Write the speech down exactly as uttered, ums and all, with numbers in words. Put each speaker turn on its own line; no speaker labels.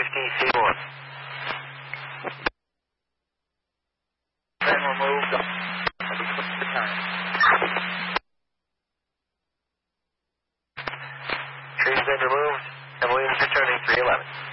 fifty C one.
Then removed. I'll be close to time.
Tree's been removed, and Williams returning three eleven.